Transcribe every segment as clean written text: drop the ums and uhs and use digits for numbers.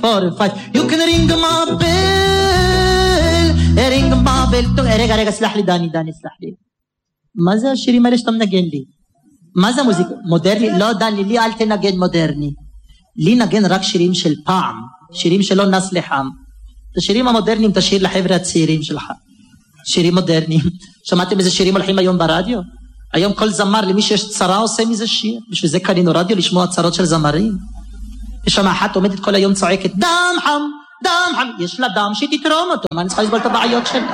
4 and 5 you can ring my bell ring my bell רגע סלח לי דני סלח לי מה זה השירים האלה שאתה מנגן לי? מה זה המוזיקה? מודרני? לא דני לי אל תנגן מודרני לי נגן רק שירים של פעם שירים שלא נס לחם את השירים המודרניים תשאיר לחבר'ה הצעירים שלך שירים מודרניים שמעתם איזה שירים הולכים היום ברדיו? היום כל זמר למי שיש צרה עושה מזה שיר בשביל זה קנינו רדיו לשמוע צרות של זמרים יש שם אחת עומדת כל היום צועקת דם חם יש לה דם שתתרום אותו מה אני צריכה לסבול את הבעיות שלה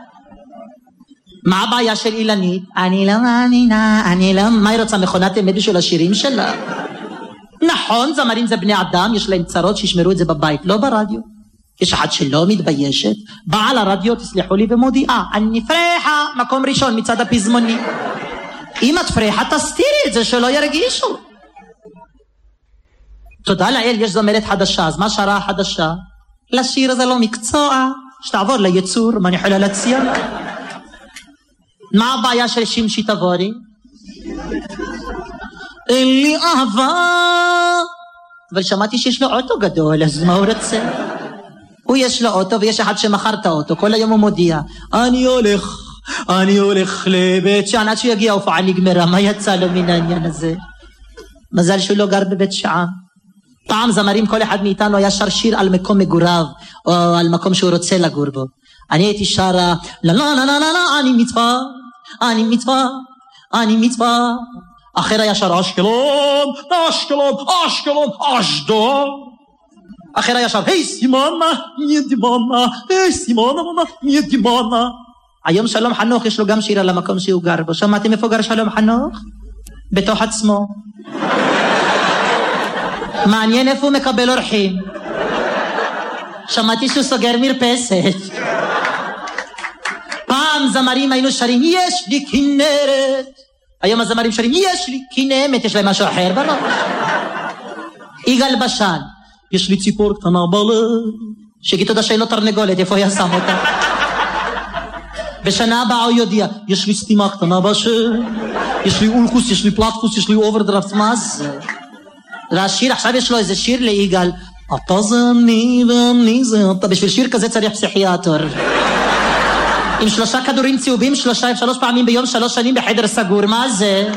מה הבעיה של אילנית? אני לא מאמינה מה היא רוצה מכונת אמת בשביל השירים שלה? נכון זמרים זה בני אדם יש להם צרות שישמרו את זה בבית לא ברדיו יש אחד שלא מתביישת באה לרדיו תסלחו לי ומודיעה אני פרחה מקום ראשון מצד הפזמוני אם את פרחה תסתירי את זה שלא ירגישו תודה לאל יש זמרת חדשה אז מה שרה החדשה? לשיר זה לא מקצוע שתעבור ליצור מה אני יכולה להציע? מה הבעיה של שמשי תבורי? אין לי אהבה אבל שמעתי שיש לו אוטו גדול אז מה הוא רוצה? הוא יש לו אוטו ויש אחד שמכר את האוטו כל היום הוא מודיע אני הולך לבית שען עד שהוא יגיע הופעה נגמרה מה יצא לו מן העניין הזה? מזל שהוא לא גר בבית שען פעם זמרים כל אחד מאיתנו היה שר שיר על מקום מגוריו או על מקום שהוא רוצה לגור בו אני הייתי שרה לא אני מצווה אחר היה שר אשקלון אשדוד אחר היה שר היי סימונה מי דימונה היום שלום חנוך יש לו גם שיר על המקום שהוא גר בו שמעתם איפה גר שלום חנוך? בתוך עצמו מעניין איפה הוא מקבל אורחים שמעתי שהוא סוגר מרפסת פעם זמרים היינו שרים יש לי כנרת היום הזמרים שרים יש לי כנמת יש להם משהו אחר בראש יגאל בשן יש לי ציפור קטנה בלב שגיד תודה שאין לו תרנגולת איפה היה שם אותה בשנה הבאה הוא יודיע יש לי סתימה קטנה בשם יש לי אולקוס יש לי פלטפוס יש לי אוברדרפט מה זה השיר עכשיו יש לו איזה שיר ליגאל אתה זה אני ואני זה אתה בשביל שיר כזה צריך פסיכיאטר עם 3 כדורים צהובים 3 פעמים ביום 3 שנים בחדר סגור מה זה?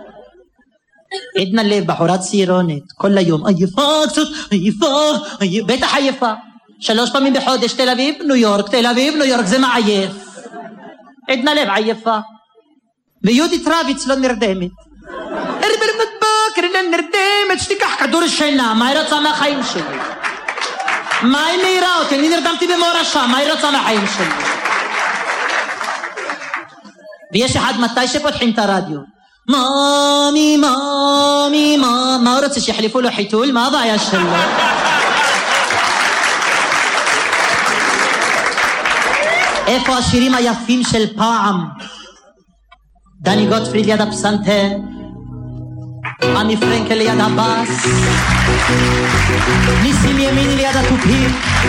עדנה לב בחורה צעירונת כל היום עייפה קצת עייפה בטח עייפה 3 פעמים בחודש תל אביב ניו יורק זה מעייף עדנה לב עייפה ויהודית רביץ לא נרדמת נרדמת שתיקח כדור שינה מה היא רוצה מהחיים שלי? מה היא מהירה אותי? אני נרדמתי במורשה מה היא רוצה מהחיים שלי? ויש אחד מתי שפותחים את הרדיו מאמי מה הוא רוצה שיחליפו לו חיתול? מה הבעיה שלו? איפה השירים היפים של פעם? דני גוטפריד ליד הפסנתר עמי פרנקל ליד הבאס ניסים ימיני ליד התופים